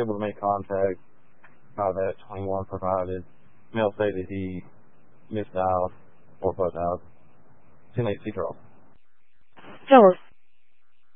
able to make contact. That 21 provided. Male stated he missed out or both out. 10-8 draw. Phyllis